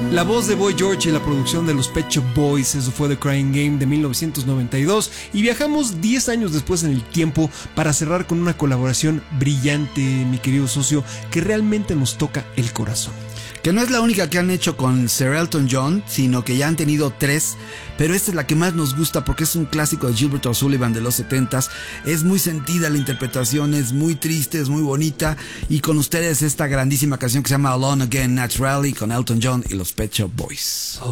La voz de Boy George y la producción de los Pet Shop Boys, eso fue The Crying Game de 1992, y viajamos 10 años después en el tiempo para cerrar con una colaboración brillante, mi querido socio, que realmente nos toca el corazón. Que no es la única que han hecho con Sir Elton John, sino que ya han tenido 3, pero esta es la que más nos gusta porque es un clásico de Gilbert O'Sullivan de los 70s. Es muy sentida la interpretación, es muy triste, es muy bonita, y con ustedes esta grandísima canción que se llama Alone Again Naturally con Elton John y los Pet Shop Boys.